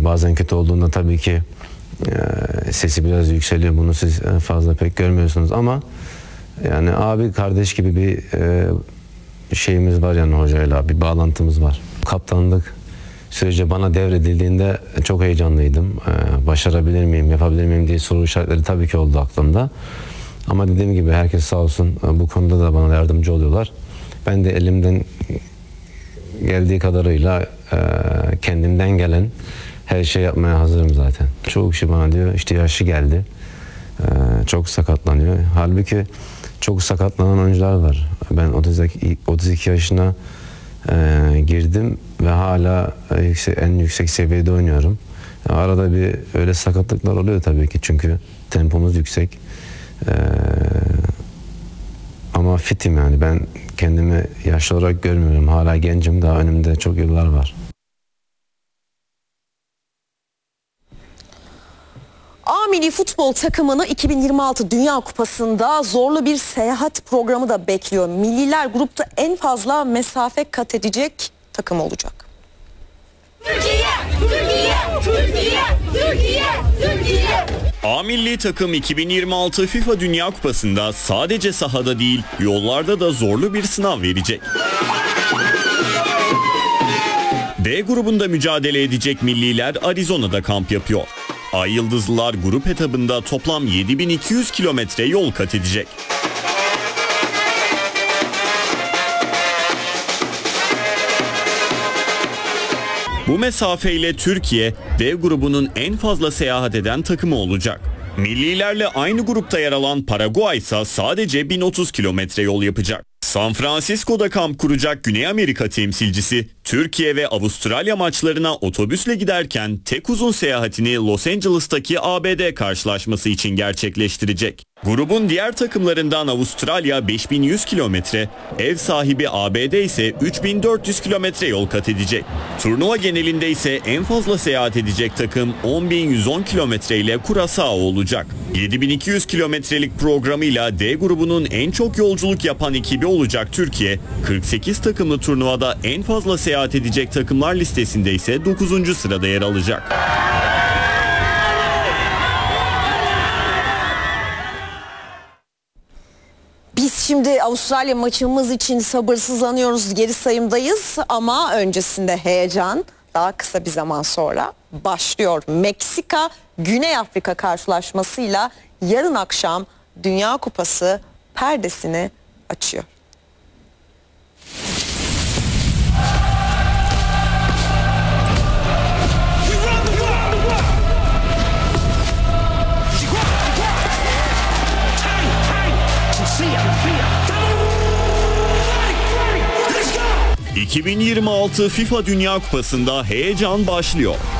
bazen kötü olduğunda tabii ki sesi biraz yükseliyor. Bunu siz fazla pek görmüyorsunuz ama yani abi kardeş gibi bir şeyimiz var yani hocayla, bir bağlantımız var. Kaptanlık süreci bana devredildiğinde çok heyecanlıydım. Başarabilir miyim, yapabilir miyim diye soru işaretleri tabii ki oldu aklımda. Ama dediğim gibi herkes sağ olsun bu konuda da bana yardımcı oluyorlar. Ben de elimden geldiği kadarıyla kendimden gelen her şey yapmaya hazırım zaten. Çoğu kişi bana diyor işte yaşı geldi, çok sakatlanıyor. Halbuki çok sakatlanan oyuncular var. Ben 32 yaşına girdim ve hala en yüksek seviyede oynuyorum. Arada bir öyle sakatlıklar oluyor tabii ki çünkü tempomuz yüksek. Ama fitim yani ben kendimi yaşlı olarak görmüyorum. Hala gencim, daha önümde çok yıllar var. A milli futbol takımını 2026 Dünya Kupası'nda zorlu bir seyahat programı da bekliyor. Milliler grupta en fazla mesafe kat edecek takım olacak. Türkiye, Türkiye, Türkiye, Türkiye, Türkiye. A milli takım 2026 FIFA Dünya Kupası'nda sadece sahada değil, yollarda da zorlu bir sınav verecek. D grubunda mücadele edecek milliler Arizona'da kamp yapıyor. Ay Yıldızlılar grup etabında toplam 7200 kilometre yol kat edecek. Bu mesafeyle Türkiye, D grubunun en fazla seyahat eden takımı olacak. Millilerle aynı grupta yer alan Paraguay ise sadece 1030 kilometre yol yapacak. San Francisco'da kamp kuracak Güney Amerika temsilcisi, Türkiye ve Avustralya maçlarına otobüsle giderken tek uzun seyahatini Los Angeles'taki ABD karşılaşması için gerçekleştirecek. Grubun diğer takımlarından Avustralya 5100 kilometre, ev sahibi ABD ise 3400 kilometre yol kat edecek. Turnuva genelinde ise en fazla seyahat edecek takım 10.110 kilometre ile Curaçao olacak. 7200 kilometrelik programıyla D grubunun en çok yolculuk yapan ekibi olacak Türkiye, 48 takımlı turnuvada en fazla seyahat edecek takımlar listesinde ise 9. sırada yer alacak. Biz şimdi Avustralya maçımız için sabırsızlanıyoruz, geri sayımdayız ama öncesinde heyecan daha kısa bir zaman sonra başlıyor. Meksika Güney Afrika karşılaşmasıyla yarın akşam Dünya Kupası perdesini açıyor. ...2026 FIFA Dünya Kupası'nda heyecan başlıyor.